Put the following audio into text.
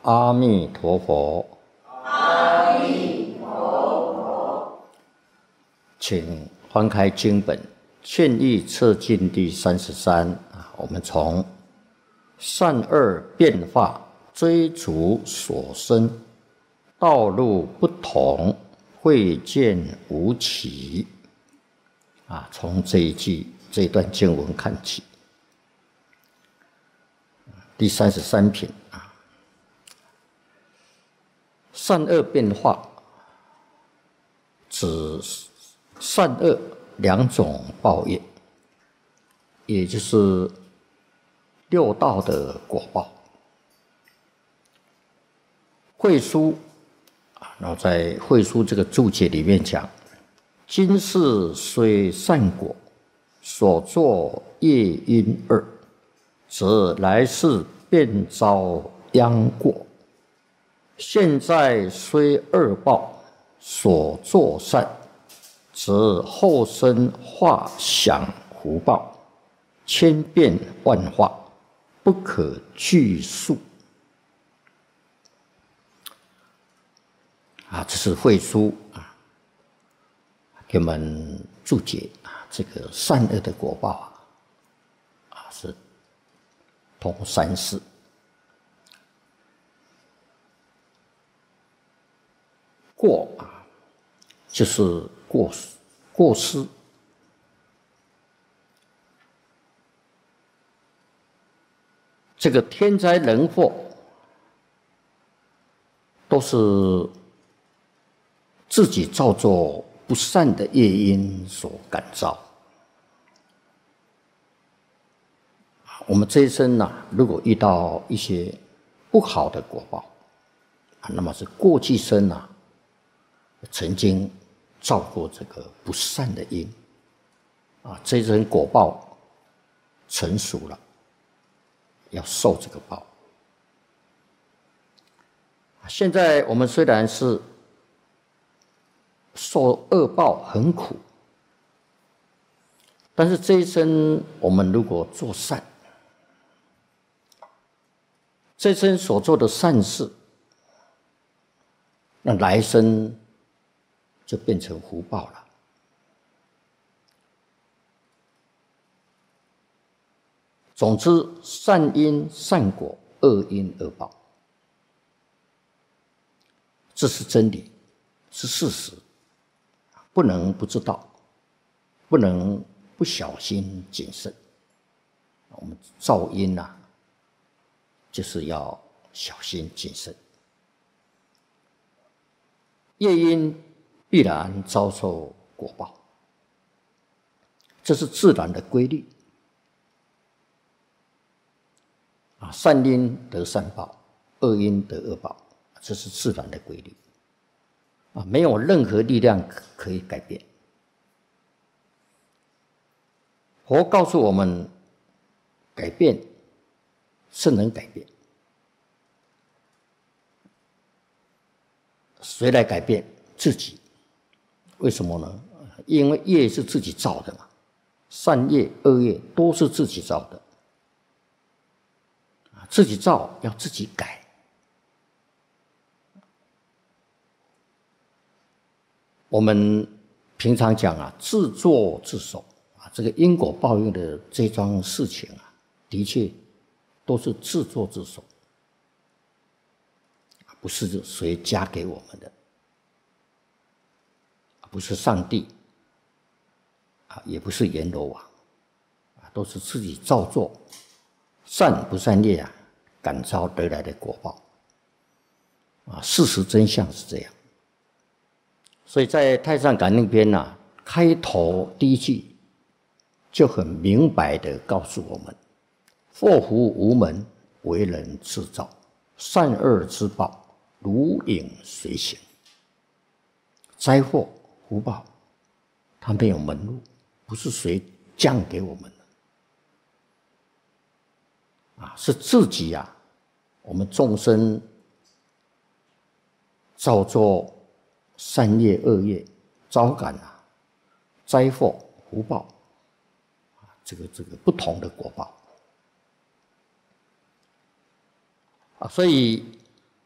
阿弥陀佛。 阿弥陀佛。 请翻开经本《劝义策进》第33，我们从善恶变化追逐所生，道路不同，慧见无期。从这一段经文看起。第33品，善恶变化，指善恶两种报业，也就是六道的果报。慧疏，然后在慧疏这个注解里面讲，今世虽善果，所作业因恶，则来世便遭殃过。现在虽恶报，所作善，则后生化享福报，千变万化，不可具数。这是慧疏给我们注解这个善恶的果报是通三世。过就是过失，这个天灾人祸都是自己造作不善的业因所感召。我们这一生如果遇到一些不好的果报，那么是过去生曾经造过这个不善的因，这一生果报成熟了，要受这个报。现在我们虽然是受恶报很苦，但是这一生我们如果做善，这一生所做的善事，那来生就变成福报了。总之，善因善果，恶因恶报，这是真理，是事实，不能不知道，不能不小心谨慎。我们造因就是要小心谨慎。业因必然遭受果报，这是自然的规律。善因得善报，恶因得恶报，这是自然的规律。没有任何力量可以改变。佛告诉我们，改变是能改变。谁来改变？自己。为什么呢？因为业是自己造的嘛，善业恶业都是自己造的，自己造要自己改。我们平常讲自作自受这个因果报应的这桩事情的确都是自作自受，不是谁加给我们的，不是上帝也不是阎罗王都是自己造作，善不善业感召得来的果报事实真相是这样。所以在《太上感应篇》开头第一句就很明白地告诉我们：祸福无门，为人自造，善恶之报，如影随形。灾祸福报它没有门路，不是谁降给我们的是自己我们众生造作善业恶业，招感灾祸福报这个不同的果报所以